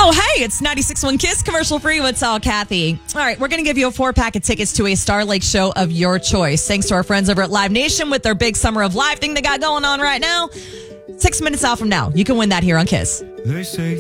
Oh, hey, it's 96.1 KISS, commercial free. What's all, Kathy? All right, we're going to give you a 4-pack of tickets to a Star Lake show of your choice. Thanks to our friends over at Live Nation with their big Summer of Live thing they got going on right now. 6 minutes out from now, you can win that here on KISS. They say